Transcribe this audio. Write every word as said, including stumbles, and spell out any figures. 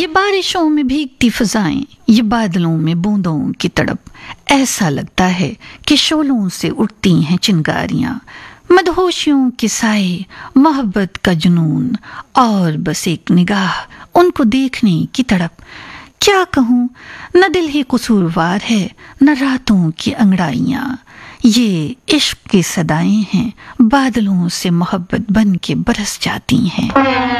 ये बारिशों में भीगती फिजाएं, ये बादलों में बूंदों की तड़प, ऐसा लगता है कि शोलों से उठती हैं चिंगारियां, मदहोशियों के साए, मोहब्बत का जुनून और बस एक निगाह, उनको देखने की तड़प। क्या कहूँ, न दिल ही कसूरवार है, न रातों की अंगड़ाइयाँ। ये इश्क की सदाएं हैं, बादलों से मोहब्बत बन के बरस जाती हैं।